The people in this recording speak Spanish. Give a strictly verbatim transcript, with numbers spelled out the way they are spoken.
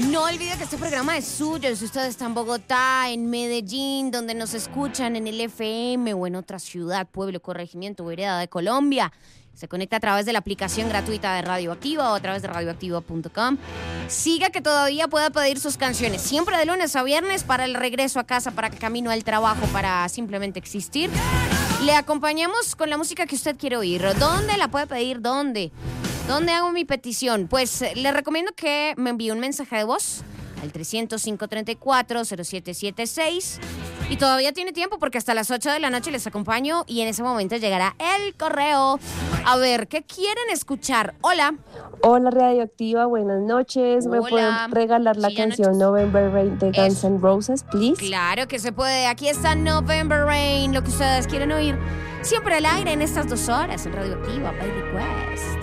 No olvide que este programa es suyo. Si usted está en Bogotá, en Medellín, donde nos escuchan en el F M o en otra ciudad, pueblo, corregimiento o vereda de Colombia, se conecta a través de la aplicación gratuita de Radioactiva o a través de radioactiva punto com. Siga que todavía pueda pedir sus canciones, siempre de lunes a viernes, para el regreso a casa, para el camino al trabajo, para simplemente existir. Le acompañamos con la música que usted quiere oír. ¿Dónde la puede pedir? ¿Dónde? ¿Dónde hago mi petición? Pues eh, le recomiendo que me envíe un mensaje de voz al trescientos cinco treinta y cuatro cero siete setenta y seis. Y todavía tiene tiempo porque hasta las ocho de la noche les acompaño y en ese momento llegará el correo. A ver, ¿qué quieren escuchar? Hola. Hola Radioactiva, buenas noches. ¿Me Hola. pueden regalar la Sí, ya canción noches. November Rain de Guns Eso. N' Roses, please? Claro que se puede. Aquí está November Rain, lo que ustedes quieren oír. Siempre al aire en estas dos horas en Radioactiva by Request.